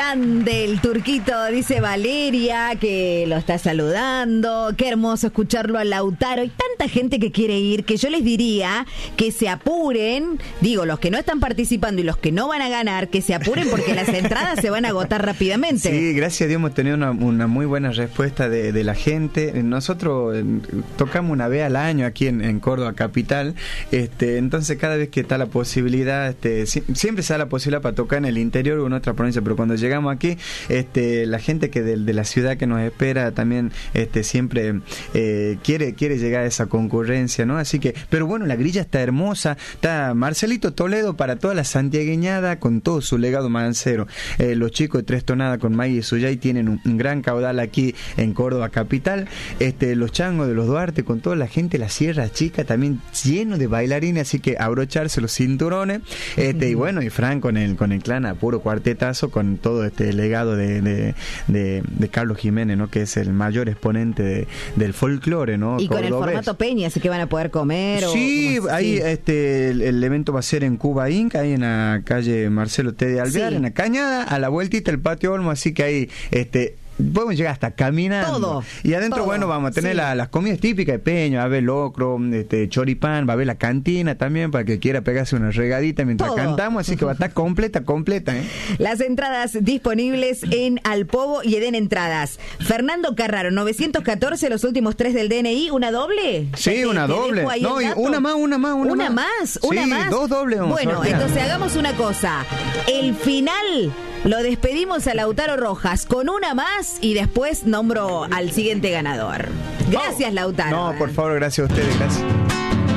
Grande el Turquito, dice Valeria, que lo está saludando. Qué hermoso escucharlo a Lautaro. Hay tanta gente que quiere ir que yo les diría que se apuren. Digo, los que no están participando y los que no van a ganar, que se apuren porque las entradas se van a agotar rápidamente. Sí, gracias a Dios hemos tenido una muy buena respuesta de la gente. Nosotros tocamos una vez al año aquí en Córdoba capital. Entonces cada vez que está la posibilidad, siempre se da la posibilidad para tocar en el interior o en otra provincia, pero cuando llegamos aquí, la gente que de la ciudad que nos espera también siempre quiere llegar a esa concurrencia, ¿no? Así que, pero bueno, la grilla está hermosa, está Marcelito Toledo para toda la santiagueñada con todo su legado mancero. Los chicos de Tres Tonadas con Maggie y Suyay tienen un gran caudal aquí en Córdoba capital. Los changos de los Duarte con toda la gente, la Sierra Chica también lleno de bailarines, así que abrocharse los cinturones. Y bueno, y Fran con el clan a puro cuartetazo con todo este legado de Carlos Jiménez, ¿no? Que es el mayor exponente del folclore, ¿no? Y con el formato Peña, así que van a poder comer. Sí, ahí el evento va a ser en Cuba Inc., ahí en la calle Marcelo T. de Alvear, sí, en la Cañada, a la vueltita el Patio Olmo, así que ahí podemos llegar hasta caminando. Todo. Y adentro, todo. Bueno, vamos a tener las comidas típicas de Peña, va a haber locro, choripán, va a haber la cantina también para que quiera pegarse una regadita mientras todo cantamos, así que va a estar completa. Las entradas disponibles en Alpobo y Eden Entradas. Fernando Carraro, 914, los últimos 3 del DNI, ¿una doble? Sí, una doble. No, una más. ¿Una más? ¿Una más? Dos dobles. Bueno, entonces hagamos una cosa. El final lo despedimos a Lautaro Rojas con una más y después nombro al siguiente ganador. Gracias, Lautaro. No, por favor, gracias a ustedes, gracias.